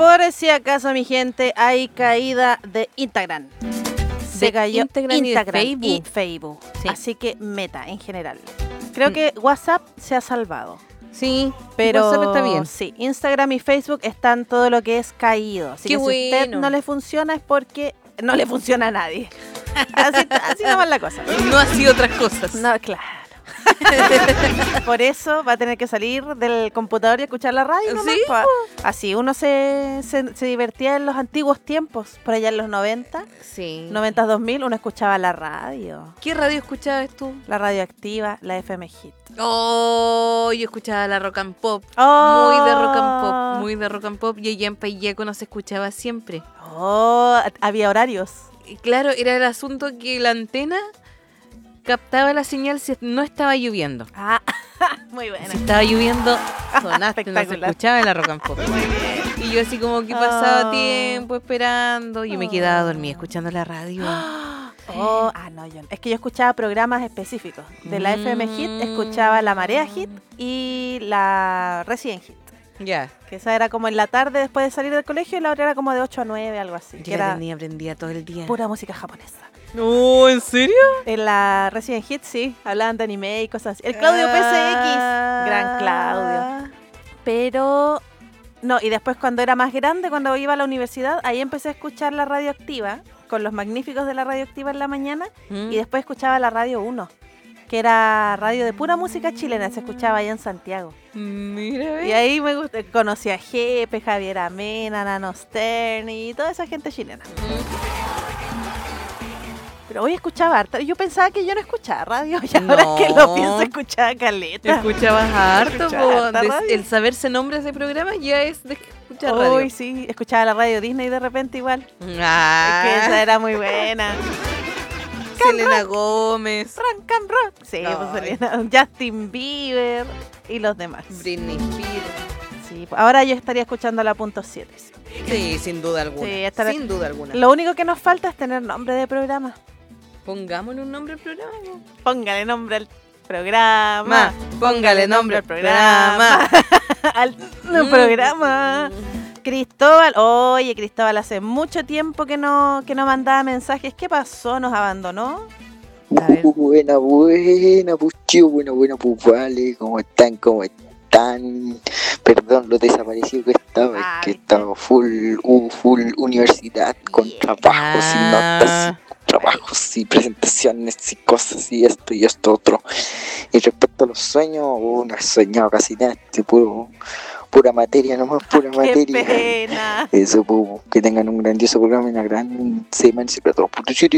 Por si acaso, mi gente, hay caída de Instagram. Se cayó Instagram y Facebook. Sí. Así que Meta en general. Creo que WhatsApp se ha salvado. Sí, Pero WhatsApp está bien. Sí, Instagram y Facebook están todo lo que es caído. Así Qué que si a usted bueno. no le funciona es porque no le funciona a nadie. Así no va la cosa. No así otras cosas. No, claro. Por eso va a tener que salir del computador y escuchar la radio nomás, Sí, pa. Así uno se divertía en los antiguos tiempos, por allá en los 90, Sí. 90 2000, uno escuchaba la radio. ¿Qué radio escuchabas tú? La radioactiva, la FM Hit. Oh, yo escuchaba la rock and pop. Oh. Muy de rock and pop, muy de rock and pop. Y allá en Payaco no se escuchaba siempre. Oh, había horarios. Y claro, era el asunto que la antena captaba la señal si no estaba lloviendo. Ah, muy buena. Si estaba lloviendo, sonaste, no se Espectacular. escuchaba en la rock and pop. Y yo así como que pasaba tiempo esperando y me quedaba dormida escuchando la radio. Es que yo escuchaba programas específicos. De la FM Hit escuchaba la Marea Hit y la Resident Hit. Ya. Que esa era como en la tarde después de salir del colegio y la otra era como de 8 a 9, algo así. Que Yo era aprendía todo el día. pura música japonesa. No, ¿en serio? En la Resident Hit sí, hablaban de anime y cosas así. El Claudio PSX, gran Claudio. Pero, no, y después cuando era más grande, cuando iba a la universidad, ahí empecé a escuchar la radioactiva, con los magníficos de la radioactiva en la mañana, y después escuchaba la Radio 1, que era radio de pura música chilena, se escuchaba allá en Santiago. Mira, Y ahí me gustó, conocí a Jepe, Javier Amena, Nano Stern y toda esa gente chilena. Pero hoy escuchaba harta. Yo pensaba que yo no escuchaba radio y ahora No. que lo pienso escuchaba caleta. Escuchabas harto, Escuchaba harta radio. el saberse nombres de programas ya es de escuchar radio. Uy, sí, escuchaba la radio Disney de repente igual. Ah, Es que esa era muy buena. Selena Gómez, Frank and Rock. Sí, Ay. pues Selena, Justin Bieber y los demás. Britney Spears. Sí, pues ahora yo estaría escuchando la punto 7. Sí, sin duda alguna. Sí, esta- Sin duda alguna. Lo único que nos falta es tener nombre de programa. Pongámosle un nombre al programa. Póngale nombre al programa. Póngale nombre al programa. Al programa. Cristóbal, oye Cristóbal, hace mucho tiempo que no mandaba mensajes. ¿Qué pasó? ¿Nos abandonó? A ver. Buena, pues chivo, buena, pues vale, ¿cómo están? Perdón, lo desaparecido que estaba, es que ¿viste? estaba full universidad, con trabajos y notas, trabajos y presentaciones y cosas y esto otro. Y respecto a los sueños, no he soñado casi nada, pura materia nomás, pura ¡Qué materia. pena! Eso, pues, que tengan un grandioso programa y una gran semana. Siempre a todos.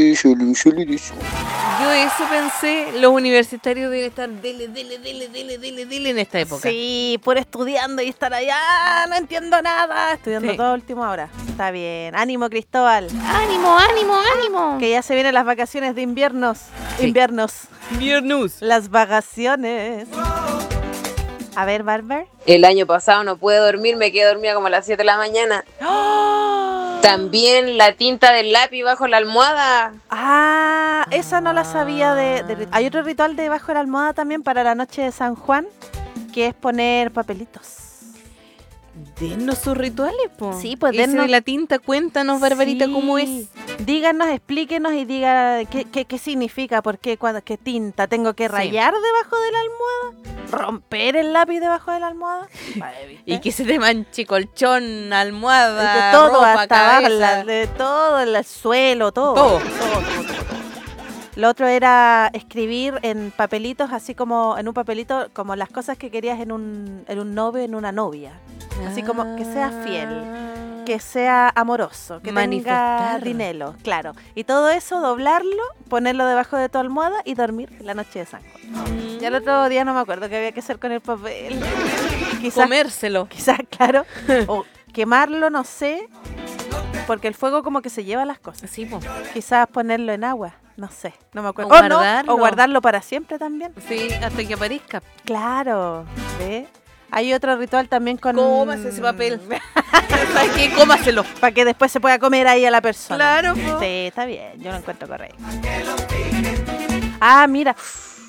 Yo eso pensé, los universitarios deben estar dele en esta época. Sí, por estudiando y estar allá, no entiendo nada. Estudiando Sí. todo último ahora. Está bien. Ánimo, Cristóbal. ¡Ánimo! Que ya se vienen las vacaciones de inviernos. Sí. Inviernos. Viernes. Las vacaciones. A ver, Barber. El año pasado no pude dormir, me quedé dormida como a las 7 de la mañana. También la tinta del lápiz bajo la almohada. Ah, esa no la sabía Hay otro ritual debajo de la almohada también para la noche de San Juan, que es poner papelitos. Dennos sus rituales, po. Sí, pues Ese dennos- de la tinta, cuéntanos, Barbarita, Sí. cómo es. Díganos, explíquenos y diga qué significa, por qué, qué tinta. ¿Tengo que Sí. rayar debajo de la almohada? ¿Romper el lápiz debajo de la almohada? Vale, ¿viste? Y que se te manche colchón, almohada, de todo, ropa, hasta abajo, cabeza. de todo, el suelo, todo. Todo. Lo otro era escribir en papelitos, así como en un papelito, como las cosas que querías en un novio, en una novia. Así como que sea fiel, que sea amoroso, que tenga Manifestar. dinero, claro. Y todo eso, doblarlo, ponerlo debajo de tu almohada y dormir la noche de San Juan. Ya el otro día no me acuerdo qué había que hacer con el papel. Comérselo. Quizás, claro. O quemarlo, no sé, porque el fuego como que se lleva las cosas. Sí, po. Quizás ponerlo en agua, no sé, no me acuerdo. O Oh, no, guardarlo. o guardarlo para siempre también. Sí, hasta que aparezca. Claro, ¿ve? Hay otro ritual también con... Cómase ese papel. ¿Sabes qué? Cómaselo. Para que después se pueda comer ahí a la persona. Claro, po. Sí, está bien, yo lo encuentro correcto. Ah, mira,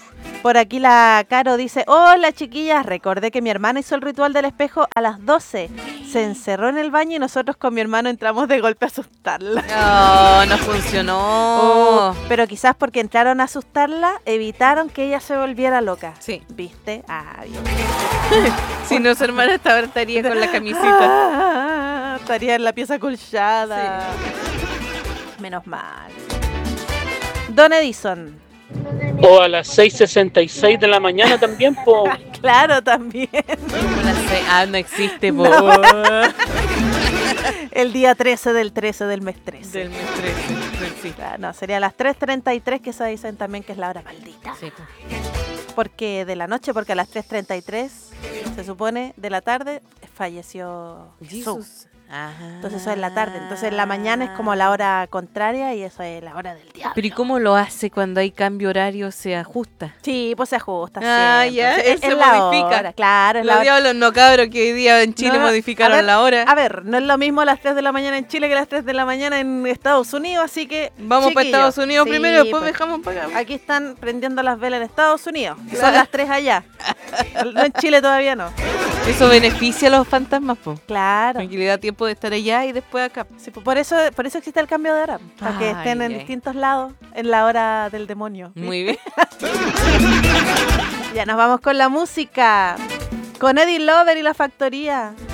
Por aquí la Caro dice, hola chiquillas, recordé que mi hermana hizo el ritual del espejo a las 12. Se encerró en el baño y nosotros con mi hermano entramos de golpe a asustarla. No, no funcionó. Pero quizás porque entraron a asustarla, evitaron que ella se volviera loca. Sí. ¿Viste? Ah, bien. Si no, su hermana estaría con la camisita. Estaría en la pieza colchada. Menos mal. Don Edison. O a las 6:66 de la mañana también, po. Claro, también. No existe, po. No. El día 13 del mes 13. Del mes 13. No existe. No, sería a las 3:33 que se dicen también que es la hora maldita. Sí, po. Porque de la noche, porque a las 3:33 se supone de la tarde falleció Jesús. Jesús. Ajá. Entonces eso es la tarde. Entonces en la mañana es como la hora contraria y eso es la hora del diablo. Pero ¿y cómo lo hace cuando hay cambio horario? ¿Se ajusta? Sí, pues se ajusta. Ah, siempre. ya, él se la modifica. hora, claro, es la Los hora. diablos no, cabros, que hoy día en Chile No, modificaron a ver, la hora. A ver, no es lo mismo las 3 de la mañana en Chile que las 3 de la mañana en Estados Unidos, así que Vamos para chiquillos, Estados Unidos sí, primero y después pues, dejamos para acá. aquí están prendiendo las velas en Estados Unidos, que son Claro. las 3 allá. No en Chile todavía no. Eso beneficia a los fantasmas, po. Claro. Porque le da tiempo de estar allá y después acá. Sí, pues por eso existe el cambio de hora, para que estén en Ay. distintos lados en la hora del demonio. Muy bien. Ya nos vamos con la música, con Eddie Lover y La Factoría.